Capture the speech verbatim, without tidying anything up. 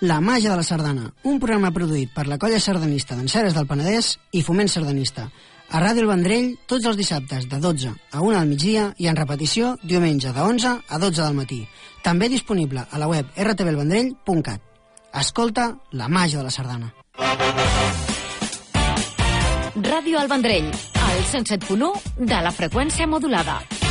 La màgia de la sardana, un programa produït per la colla sardanista d'Enseres del Penedès i Foment Sardanista. A Ràdio El Vendrell, tots els dissabtes de dotze a una del migdia i en repetició diumenge de onze a dotze del matí. També disponible a la web erre te ve el vendrell punt cat. Escolta la màgia de la sardana. Ràdio El Vendrell, al cent set punt u de la freqüència modulada.